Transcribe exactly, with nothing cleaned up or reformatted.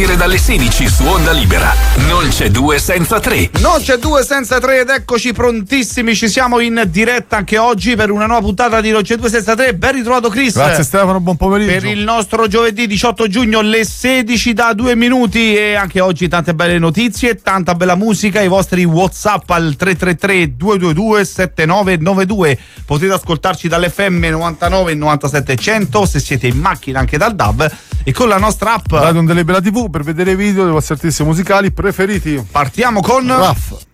Dalle sedici su Onda Libera. Non c'è due senza tre. Non c'è due senza tre ed eccoci prontissimi. Ci siamo in diretta anche oggi per una nuova puntata di Non c'è due senza tre. Ben ritrovato Chris. Grazie Stefano, buon pomeriggio. Per il nostro giovedì diciotto giugno alle sedici da due minuti e anche oggi tante belle notizie, tanta bella musica. I vostri WhatsApp al tre tre tre due due due sette nove nove due. Potete ascoltarci dall'F M novantanove e novantasette cento se siete in macchina anche dal D A B e con la nostra app Radio Onda Libera tivù per vedere i video dei vostri artisti musicali preferiti. Partiamo con Raff.